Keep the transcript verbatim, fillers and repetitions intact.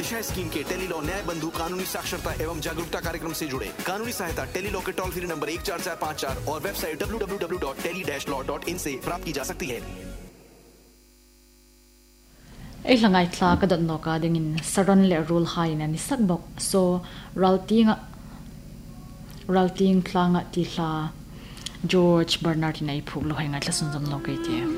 दिशा scheme के Tele-Law न्याय बंधु कानूनी साक्षरता एवं जागरूकता कार्यक्रम से जुड़े। कानूनी सहायता टेलीलॉ के टोल फ्री नंबर एक चार चार पाँच चार और website W W W dot tele dash law dot in से प्राप्त की जा सकती है। ए langai thla ka dot no ka dingin saron le rule hai na ni sakbok so routing routing thlanga ti hla George Bernard nei phuk lo hai nga tla sunjam no ke ti